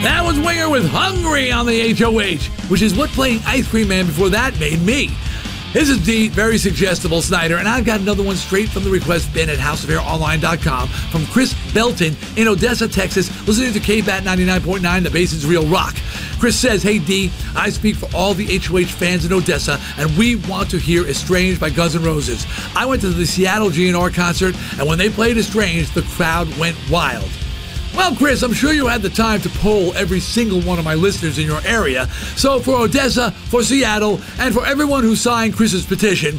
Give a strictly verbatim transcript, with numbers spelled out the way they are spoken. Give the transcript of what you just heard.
That was Winger with Hungry on the H O H, which is what playing Ice Cream Man before that made me. This is D, very suggestible Snyder, and I've got another one straight from the request bin at house of air online dot com from Chris Belton in Odessa, Texas, listening to K B A T ninety-nine point nine, The Basin's Real Rock. Chris says, hey D, I speak for all the H O H fans in Odessa, and we want to hear Estranged by Guns N' Roses. I went to the Seattle G N R concert, and when they played Estranged, the crowd went wild. Well, Chris, I'm sure you had the time to poll every single one of my listeners in your area. So for Odessa, for Seattle, and for everyone who signed Chris's petition,